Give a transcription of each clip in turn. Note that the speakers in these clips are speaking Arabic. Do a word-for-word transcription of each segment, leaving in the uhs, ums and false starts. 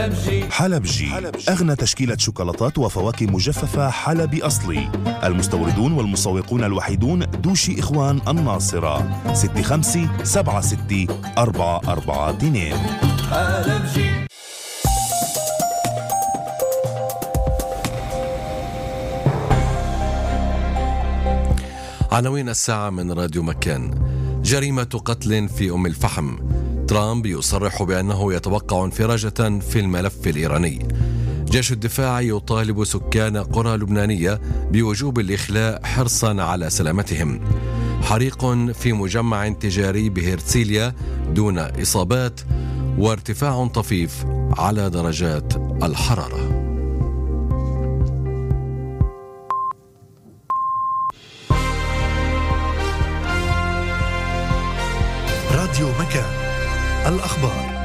حلبجي. حلبجي أغنى تشكيلة شوكولاتات وفواكه مجففة حلبي أصلي. المستوردون والمسوقون الوحيدون دوشي إخوان الناصرة. ستة خمسة سبعة ستة أربعة أربعة اثنين. حلبجي. عناوين الساعة من راديو مكان. جريمة قتل في أم الفحم. ترامب يصرح بأنه يتوقع انفراجة في الملف الإيراني. جيش الدفاع يطالب سكان قرى لبنانية بوجوب الإخلاء حرصا على سلامتهم. حريق في مجمع تجاري بهرتسيليا دون إصابات، وارتفاع طفيف على درجات الحرارة. راديو مكان. الأخبار.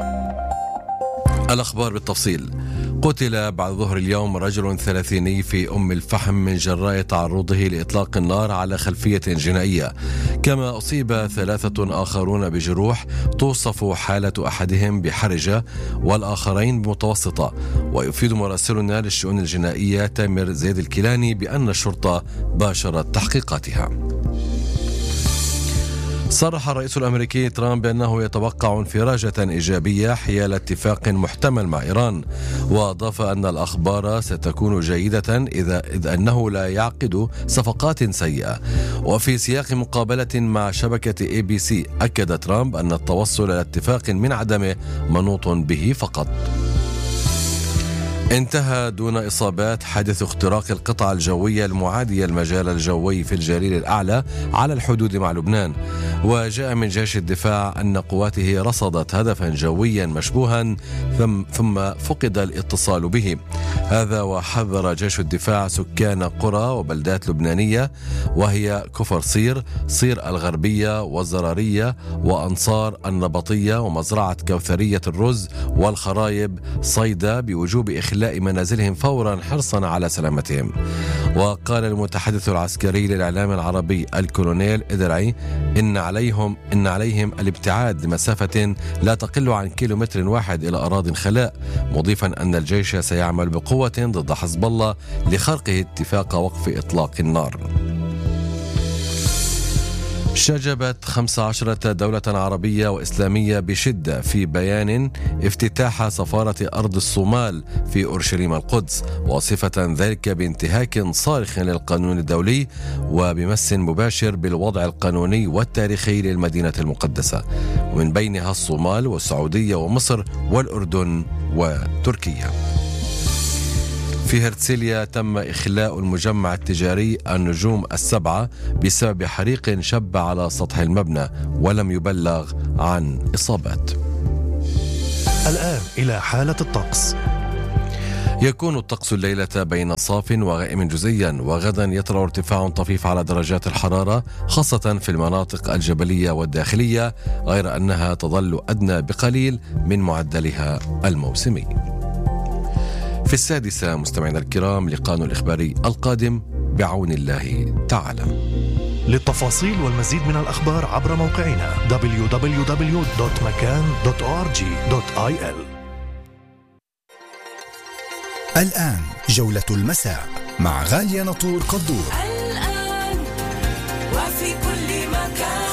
الأخبار بالتفصيل. قتل بعد ظهر اليوم رجل ثلاثيني في أم الفحم من جراء تعرضه لإطلاق النار على خلفية جنائية، كما أصيب ثلاثة آخرون بجروح توصف حالة أحدهم بحرجة والآخرين بمتوسطة. ويفيد مراسلنا للشؤون الجنائية تامر زيد الكيلاني بأن الشرطة باشرت تحقيقاتها. صرح الرئيس الأمريكي ترامب بأنه يتوقع انفراجة إيجابية حيال اتفاق محتمل مع إيران، وأضاف أن الأخبار ستكون جيدة إذا إذ أنه لا يعقد صفقات سيئة. وفي سياق مقابلة مع شبكة إيه بي سي أكد ترامب أن التوصل إلى اتفاق من عدمه منوط به فقط. انتهى دون إصابات حادث اختراق القطعة الجوية المعادية المجال الجوي في الجليل الأعلى على الحدود مع لبنان. وجاء من جيش الدفاع أن قواته رصدت هدفا جويا مشبوها ثم, ثم فقد الاتصال به. هذا وحذر جيش الدفاع سكان قرى وبلدات لبنانية وهي كفر صير، صير الغربية والزرارية وأنصار النبطية ومزرعة كوثرية الرز والخرايب صيدا بوجوب إخلاء منازلهم فورا حرصا على سلامتهم. وقال المتحدث العسكري للإعلام العربي الكولونيل إدرعي إن عليهم إن عليهم الابتعاد لمسافة لا تقل عن كيلومتر واحد إلى أراضٍ خلاء، مضيفا أن الجيش سيعمل بقوة ضد حزب الله لخرقه اتفاق وقف إطلاق النار. شجبت خمس عشرة دولة عربية وإسلامية بشدة في بيان افتتاح سفارة أرض الصومال في أورشليم القدس، واصفة ذلك بانتهاك صارخ للقانون الدولي وبمس مباشر بالوضع القانوني والتاريخي للمدينة المقدسة، ومن بينها الصومال والسعودية ومصر والأردن وتركيا. في هرتسيليا تم إخلاء المجمع التجاري النجوم السبعة بسبب حريق شب على سطح المبنى، ولم يبلغ عن إصابات. الآن إلى حالة الطقس. يكون الطقس الليلة بين صاف وغائم جزئيا، وغدا يطرأ ارتفاع طفيف على درجات الحرارة خاصة في المناطق الجبلية والداخلية، غير أنها تظل أدنى بقليل من معدلها الموسمي. في السادسة مستمعينا الكرام لقاءنا الإخباري القادم بعون الله تعالى. للتفاصيل والمزيد من الأخبار عبر موقعنا دبليو دبليو دبليو دوت مكان دوت أو آر جي دوت آي إل. الآن جولة المساء مع غالية نطور قدور. الآن وفي كل مكان.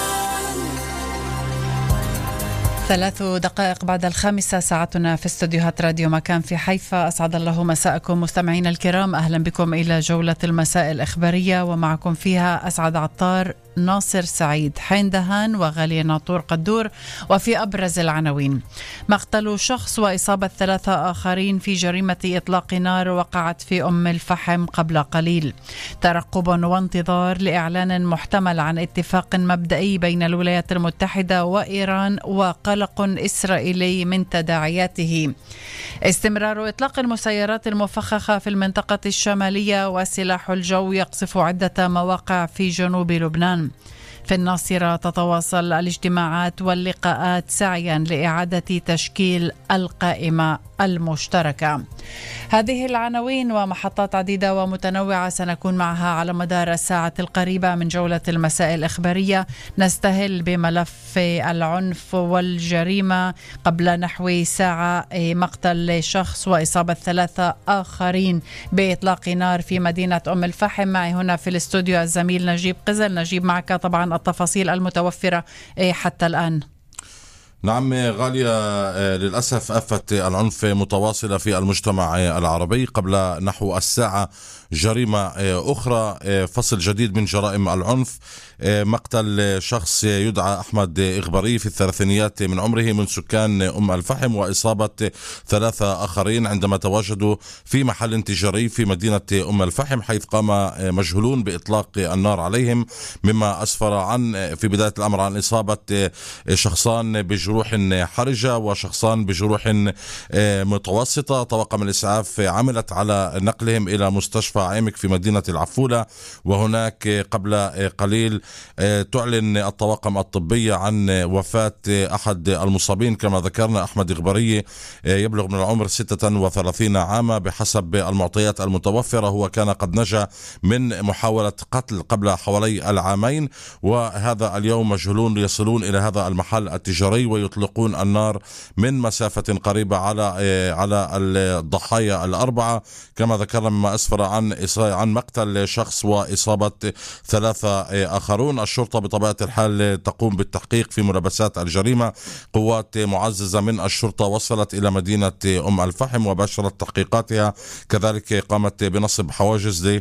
ثلاث دقائق بعد الخامسة ساعتنا في استوديوهات راديو مكان في حيفا. أسعد الله مساءكم مستمعينا الكرام، أهلا بكم إلى جولة المساء الإخبارية، ومعكم فيها أسعد عطار، ناصر سعيد، حين دهان وغالية ناطور قدور. وفي أبرز العناوين: مقتل شخص وإصابة ثلاثة آخرين في جريمة إطلاق نار وقعت في أم الفحم قبل قليل. ترقب وانتظار لإعلان محتمل عن اتفاق مبدئي بين الولايات المتحدة وإيران، وقلق إسرائيلي من تداعياته. استمرار إطلاق المسيرات المفخخة في المنطقة الشمالية، وسلاح الجو يقصف عدة مواقع في جنوب لبنان. في الناصرة تتواصل الاجتماعات واللقاءات سعيا لإعادة تشكيل القائمة المشتركة. هذه العناوين ومحطات عديدة ومتنوعة سنكون معها على مدار الساعة القريبة من جولة المساء الإخبارية. نستهل بملف العنف والجريمة. قبل نحو ساعة مقتل شخص وإصابة ثلاثة آخرين بإطلاق نار في مدينة أم الفحم. معي هنا في الاستوديو الزميل نجيب قزل. نجيب، معك طبعا التفاصيل المتوفرة حتى الآن. نعم غالية، للأسف آفة العنف متواصلة في المجتمع العربي. قبل نحو الساعة جريمة أخرى، فصل جديد من جرائم العنف، مقتل شخص يدعى أحمد إغبري في الثلاثينيات من عمره من سكان أم الفحم، وإصابة ثلاثة آخرين عندما تواجدوا في محل تجاري في مدينة أم الفحم، حيث قام مجهولون بإطلاق النار عليهم، مما أسفر عن في بداية الأمر عن إصابة شخصان بجروح حرجة وشخصان بجروح متوسطة. طواقم الإسعاف عملت على نقلهم إلى مستشفى عيمك في مدينة العفولة، وهناك قبل قليل تعلن الطواقم الطبية عن وفاة أحد المصابين. كما ذكرنا أحمد إغبري يبلغ من العمر ستة وثلاثين عاما بحسب المعطيات المتوفرة. هو كان قد نجا من محاولة قتل قبل حوالي العامين، وهذا اليوم مجهولون يصلون إلى هذا المحل التجاري ويطلقون النار من مسافة قريبة على على الضحايا الأربعة. كما ذكرنا مما أسفر عن عن مقتل شخص وإصابة ثلاثة آخرون. الشرطة بطبيعة الحال تقوم بالتحقيق في ملابسات الجريمة. قوات معززة من الشرطة وصلت إلى مدينة أم الفحم وباشرت تحقيقاتها. كذلك قامت بنصب حواجز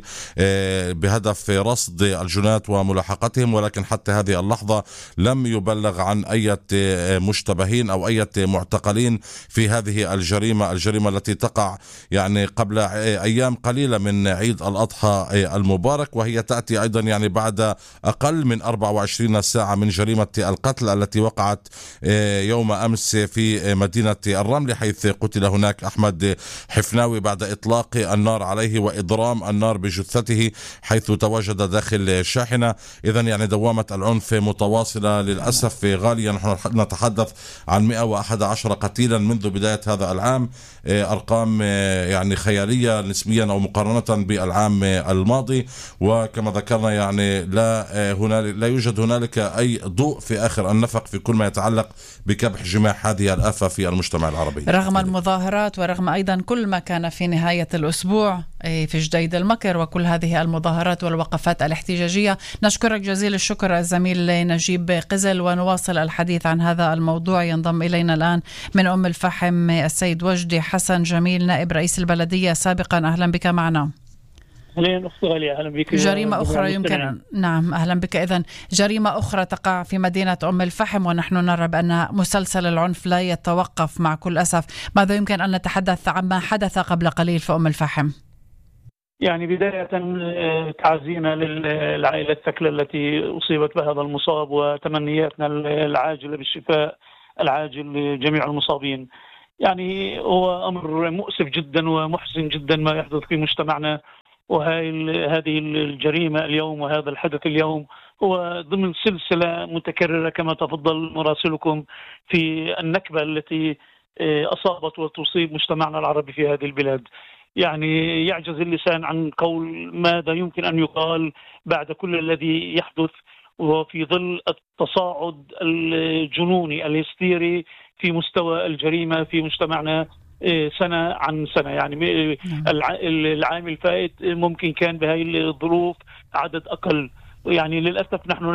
بهدف رصد الجنات وملاحقتهم، ولكن حتى هذه اللحظة لم يبلغ عن أي مشتبهين أو أي معتقلين في هذه الجريمة الجريمة التي تقع يعني قبل أيام قليلة من عيد الأضحى المبارك، وهي تأتي أيضا يعني بعد أقل من أربع وعشرين ساعة من جريمة القتل التي وقعت يوم أمس في مدينة الرمل، حيث قتل هناك أحمد حفناوي بعد إطلاق النار عليه وإضرام النار بجثته حيث تواجد داخل شاحنة. إذن يعني دوامة العنف متواصلة للأسف. غاليا نحن نتحدث عن مئة وأحد عشر قتيلا منذ بداية هذا العام، أرقام يعني خيالية نسبيا أو مقارنة بالعام الماضي. وكما ذكرنا يعني لا هنالك لا يوجد هنالك أي ضوء في آخر النفق في كل ما يتعلق بكبح جماح هذه الآفة في المجتمع العربي، رغم المظاهرات ورغم أيضا كل ما كان في نهاية الأسبوع في جديد المكر وكل هذه المظاهرات والوقفات الاحتجاجية. نشكرك جزيل الشكر الزميل نجيب قزل، ونواصل الحديث عن هذا الموضوع. ينضم إلينا الآن من أم الفحم السيد وجدي حسن جميل، نائب رئيس البلدية سابقا. أهلا بك معنا. أهلا أختي غالية، أهلا بك. جريمة أخرى يمكن نعم أهلا بك. إذن جريمة أخرى تقع في مدينة أم الفحم، ونحن نرى بأن مسلسل العنف لا يتوقف مع كل أسف. ماذا يمكن أن نتحدث عما حدث قبل قليل في أم الفحم؟ يعني بداية تعزينا للعائلة الثكلى التي أصيبت بهذا المصاب، وتمنياتنا العاجلة بالشفاء العاجل لجميع المصابين. يعني هو أمر مؤسف جدا ومحزن جدا ما يحدث في مجتمعنا، وهذه هذه الجريمة اليوم وهذا الحدث اليوم هو ضمن سلسلة متكررة كما تفضل مراسلكم في النكبة التي أصابت وتصيب مجتمعنا العربي في هذه البلاد. يعني يعجز اللسان عن قول ماذا يمكن أن يقال بعد كل الذي يحدث، وفي ظل التصاعد الجنوني الهستيري في مستوى الجريمة في مجتمعنا سنة عن سنة. يعني العام الفائت ممكن كان بهذه الظروف عدد أقل، يعني للأسف نحن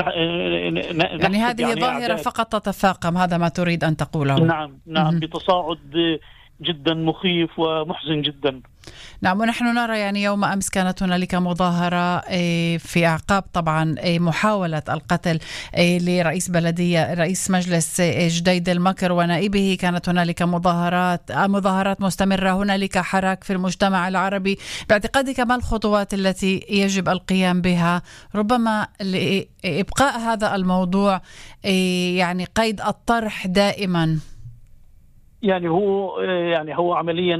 يعني هذه يعني ظاهرة فقط تتفاقم، هذا ما تريد أن تقوله؟ نعم نعم بتصاعد جدا مخيف ومحزن جدا. نعم، ونحن نرى يعني يوم أمس كانت هنالك مظاهرة في أعقاب طبعا محاولة القتل لرئيس بلدية رئيس مجلس جديد المكر ونائبه. كانت هنالك مظاهرات مظاهرات مستمرة، هنالك حراك في المجتمع العربي. باعتقادك ما الخطوات التي يجب القيام بها ربما لإبقاء هذا الموضوع يعني قيد الطرح دائما؟ يعني هو يعني هو عمليا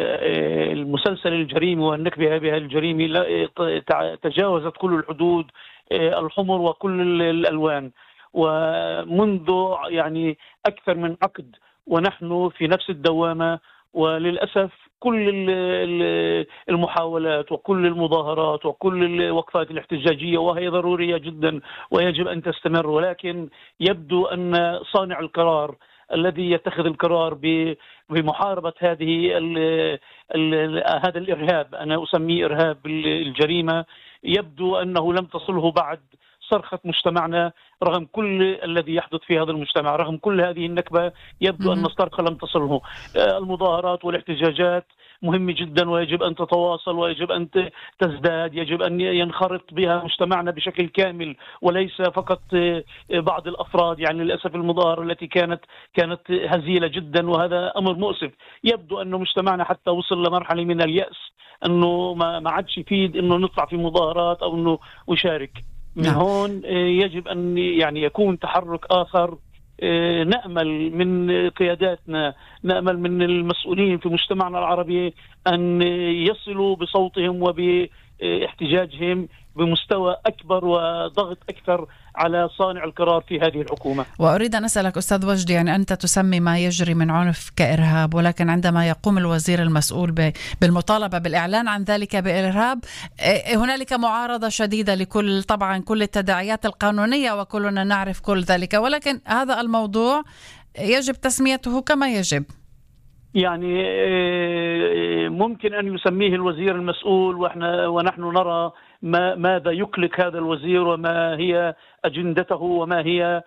المسلسل الجريمي والنكبة بها الجريمي تجاوزت كل الحدود الحمر وكل الألوان، ومنذ يعني أكثر من عقد ونحن في نفس الدوامة وللأسف كل المحاولات وكل المظاهرات وكل الوقفات الاحتجاجية وهي ضرورية جدا ويجب أن تستمر، ولكن يبدو أن صانع القرار الذي يتخذ القرار بمحاربة هذه ال ال هذا الإرهاب، أنا أسميه إرهاب الجريمة، يبدو أنه لم تصله بعد صرخة مجتمعنا رغم كل الذي يحدث في هذا المجتمع، رغم كل هذه النكبة يبدو أن الصرخة لم تصله. المظاهرات والاحتجاجات مهمة جدا ويجب أن تتواصل ويجب أن تزداد، يجب أن ينخرط بها مجتمعنا بشكل كامل وليس فقط بعض الأفراد. يعني للأسف المظاهرة التي كانت كانت هزيلة جدا وهذا أمر مؤسف. يبدو أن مجتمعنا حتى وصل لمرحلة من اليأس أنه ما عادش يفيد أنه نطلع في مظاهرات أو أنه يشارك. من نعم. هون يجب أن يعني يكون تحرك آخر. نأمل من قياداتنا، نأمل من المسؤولين في مجتمعنا العربي أن يصلوا بصوتهم وباحتجاجهم بمستوى أكبر وضغط أكثر على صانع القرار في هذه الحكومة. وأريد أن أسألك أستاذ وجدي، يعني أنت تسمي ما يجري من عنف كإرهاب، ولكن عندما يقوم الوزير المسؤول بالمطالبة بالإعلان عن ذلك بإرهاب هنالك معارضة شديدة لكل طبعا كل التداعيات القانونية وكلنا نعرف كل ذلك، ولكن هذا الموضوع يجب تسميته كما يجب. يعني ممكن أن يسميه الوزير المسؤول وإحنا ونحن نرى ما ماذا يقلق هذا الوزير وما هي أجندته وما هي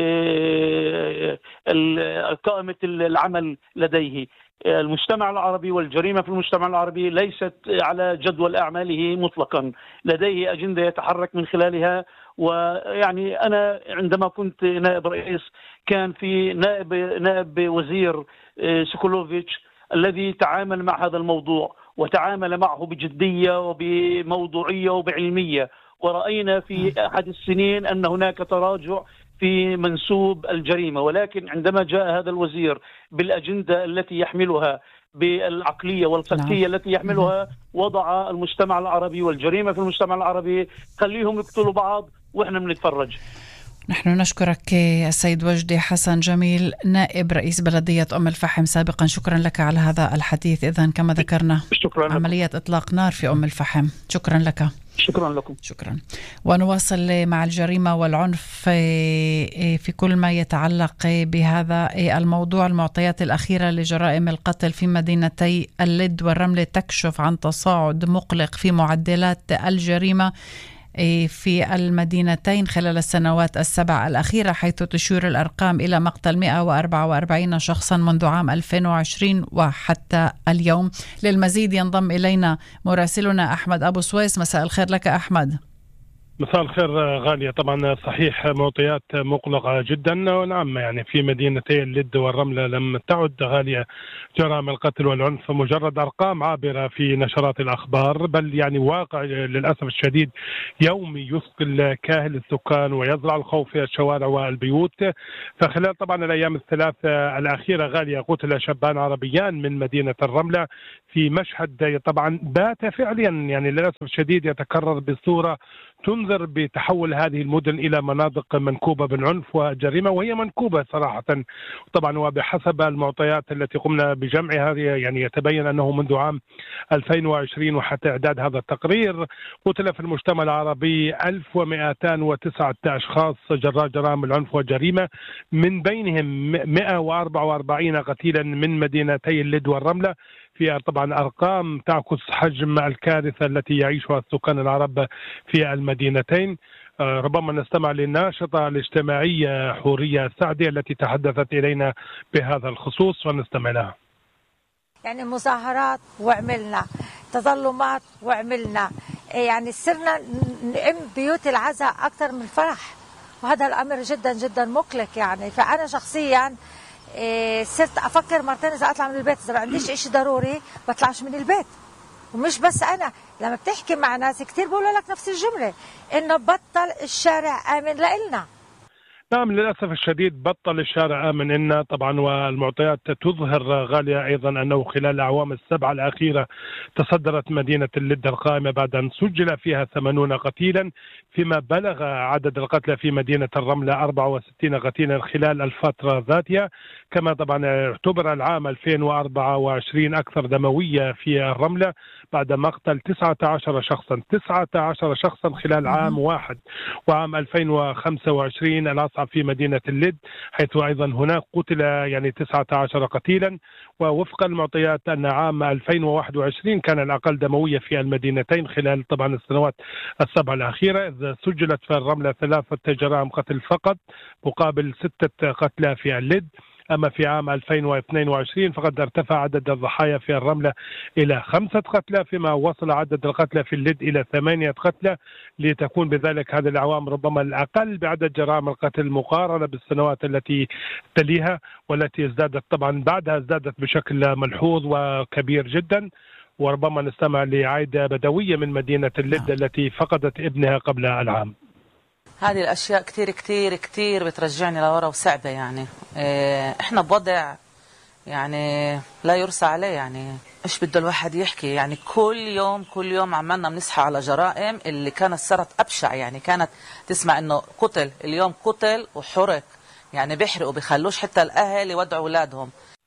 قائمة العمل لديه. المجتمع العربي والجريمة في المجتمع العربي ليست على جدول أعماله مطلقا، لديه أجندة يتحرك من خلالها. ويعني أنا عندما كنت نائب رئيس كان في نائب نائب وزير سوكولوفيتش الذي تعامل مع هذا الموضوع وتعامل معه بجدية وبموضوعية وبعلمية، ورأينا في أحد السنين أن هناك تراجع في منسوب الجريمة. ولكن عندما جاء هذا الوزير بالأجندة التي يحملها بالعقلية والفلسفية التي يحملها، وضع المجتمع العربي والجريمة في المجتمع العربي خليهم يقتلوا بعض وإحنا بنتفرج. نحن نشكرك السيد وجدي حسن جميل نائب رئيس بلدية أم الفحم سابقا، شكرا لك على هذا الحديث. إذن كما ذكرنا شكرا عملية لكم. إطلاق نار في أم الفحم. شكرا لك. شكرا لكم. شكرا. ونواصل مع الجريمة والعنف في كل ما يتعلق بهذا الموضوع. المعطيات الأخيرة لجرائم القتل في مدينتي اللد والرملة تكشف عن تصاعد مقلق في معدلات الجريمة في المدينتين خلال السنوات السبع الأخيرة، حيث تشير الأرقام إلى مقتل مئة وأربعة وأربعين شخصا منذ عام ألفين وعشرين وحتى اليوم. للمزيد ينضم إلينا مراسلنا أحمد أبو سويس. مساء الخير لك أحمد. مساء الخير غالية. طبعا صحيح معطيات مقلقة جدا، ونعم يعني في مدينتي اللد والرملة لم تعد غالية جرائم القتل والعنف مجرد أرقام عابرة في نشرات الأخبار، بل يعني واقع للأسف الشديد يومي يثقل كاهل السكان ويزرع الخوف في الشوارع والبيوت. فخلال طبعا الأيام الثلاثة الأخيرة غالية قتل شابان عربيان من مدينة الرملة في مشهد طبعا بات فعليا يعني للأسف الشديد يتكرر بصورة تنذر بتحول هذه المدن إلى مناطق منكوبة بالعنف والجريمة، وهي منكوبة صراحة. طبعا وبحسب المعطيات التي قمنا بجمعها يعني يتبين أنه منذ عام ألفين وعشرين وحتى إعداد هذا التقرير قتل في المجتمع العربي ألف ومئتين وتسعة أشخاص جراء جرائم العنف والجريمة، من بينهم مئة وأربعة وأربعين قتيلا من مدينتي اللد والرملة، في طبعا أرقام تعكس حجم الكارثة التي يعيشها السكان العرب في المدينتين. ربما نستمع للناشطة الاجتماعية حورية سعدي التي تحدثت إلينا بهذا الخصوص ونستمع لها. يعني مظاهرات وعملنا تظلمات وعملنا يعني صرنا نعم بيوت العزاء أكثر من الفرح، وهذا الأمر جدا جدا مقلق. يعني فأنا شخصيا صرت أفكر مرتين إذا أطلع من البيت، إذا ما عنديش إشي ضروري بطلعش من البيت. ومش بس أنا، لما بتحكي مع ناس كتير بقولوا لك نفس الجملة، إنه بطل الشارع آمن لإلنا. نعم للأسف الشديد بطل الشارع آمن إن طبعا، والمعطيات تظهر غالية أيضا أنه خلال الأعوام السبعة الأخيرة تصدرت مدينة اللد القائمة بعد أن سجل فيها ثمانين قتيلا، فيما بلغ عدد القتلى في مدينة الرملة أربعة وستين قتيلا خلال الفترة ذاتها. كما طبعا اعتبر العام ألفين وأربعة وعشرين أكثر دموية في الرملة بعد مقتل تسعة عشر شخصا تسعة عشر شخصا خلال عام واحد. وعام ألفين وخمسة وعشرين الأصعب في مدينة اللد، حيث أيضا هناك قتل يعني تسعة عشر قتيلا. ووفق المعطيات أن عام ألفين وواحد وعشرين كان الأقل دموية في المدينتين خلال طبعا السنوات السبع الأخيرة، إذ سجلت في الرملة ثلاثة جرائم قتل فقط مقابل ستة قتلى في اللد. أما في عام ألفين واثنين وعشرين فقد ارتفع عدد الضحايا في الرملة إلى خمسة قتلى، فيما وصل عدد القتلى في اللد إلى ثمانية قتلى، لتكون بذلك هذه الأعوام ربما الأقل بعدد جرائم القتل مقارنة بالسنوات التي تليها، والتي ازدادت طبعا بعدها ازدادت بشكل ملحوظ وكبير جدا. وربما نستمع لعايدة بدوية من مدينة اللد التي فقدت ابنها قبل العام. هذه الأشياء كتير كتير كتير بترجعني لورا وصعبة. يعني إحنا بوضع يعني لا يرسى عليه. يعني إيش بده الواحد يحكي؟ يعني كل يوم كل يوم عمالنا بنصحى على جرائم اللي كانت صارت أبشع. يعني كانت تسمع إنه قتل، اليوم قتل وحرق، يعني بيحرقوا بيخلوش حتى الأهل يودعوا أولادهم.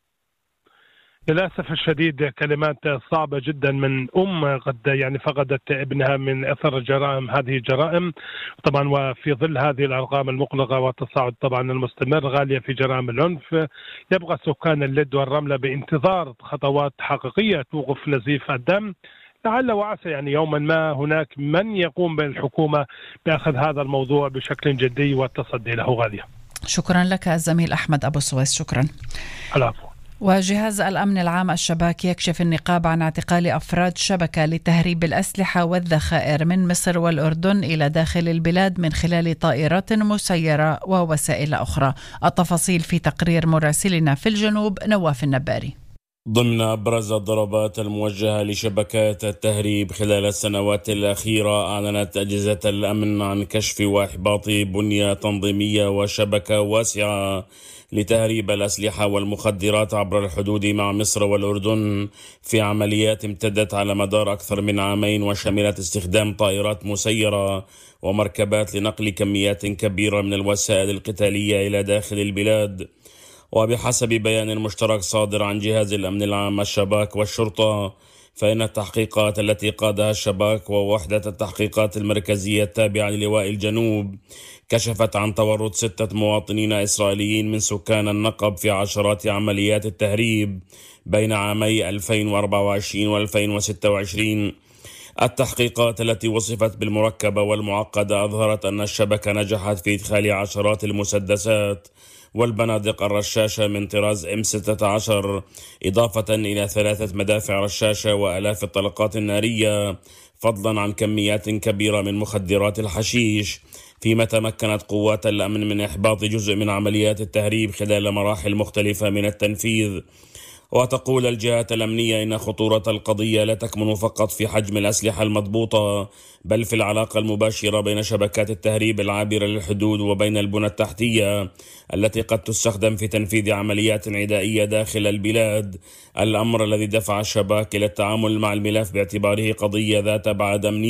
للأسف الشديد كلمات صعبة جدا من أم قد يعني فقدت ابنها من أثر جرائم هذه الجرائم طبعا. وفي ظل هذه الأرقام المقلقة والتصاعد طبعا المستمر غالية في جرائم العنف، يبقى سكان اللد والرملة بانتظار خطوات حقيقية توقف نزيف الدم. لعل وعسى يعني يوما ما هناك من يقوم بالحكومة بأخذ هذا الموضوع بشكل جدي والتصدي له. غالية، شكرا لك الزميل أحمد أبو سويس. شكرا. العفو. وجهاز الأمن العام الشباك يكشف النقاب عن اعتقال أفراد شبكة لتهريب الأسلحة والذخائر من مصر والأردن إلى داخل البلاد من خلال طائرات مسيرة ووسائل أخرى. التفاصيل في تقرير مراسلنا في الجنوب نواف النباري. ضمن أبرز الضربات الموجهة لشبكات التهريب خلال السنوات الأخيرة، أعلنت أجهزة الأمن عن كشف وإحباط بنية تنظيمية وشبكة واسعة لتهريب الأسلحة والمخدرات عبر الحدود مع مصر والأردن في عمليات امتدت على مدار أكثر من عامين، وشملت استخدام طائرات مسيرة ومركبات لنقل كميات كبيرة من الوسائل القتالية إلى داخل البلاد. وبحسب بيان مشترك صادر عن جهاز الأمن العام الشباك والشرطة، فإن التحقيقات التي قادها الشباك ووحدة التحقيقات المركزية التابعة للواء الجنوب كشفت عن تورط ستة مواطنين إسرائيليين من سكان النقب في عشرات عمليات التهريب بين عامي ألفين وأربعة وعشرين و ألفين وستة وعشرين. التحقيقات التي وصفت بالمركبة والمعقدة أظهرت أن الشبكة نجحت في إدخال عشرات المسدسات والبنادق الرشاشة من طراز إم ستة عشر، إضافة إلى ثلاثة مدافع رشاشة وآلاف الطلقات النارية، فضلا عن كميات كبيرة من مخدرات الحشيش. فيما تمكنت قوات الأمن من إحباط جزء من عمليات التهريب خلال مراحل مختلفة من التنفيذ. وتقول الجهات الأمنية إن خطورة القضية لا تكمن فقط في حجم الأسلحة المضبوطة، بل في العلاقة المباشرة بين شبكات التهريب العابرة للحدود وبين البنى التحتية التي قد تستخدم في تنفيذ عمليات عدائية داخل البلاد، الأمر الذي دفع الشباك إلى التعامل مع الملف باعتباره قضية ذات بعد أمني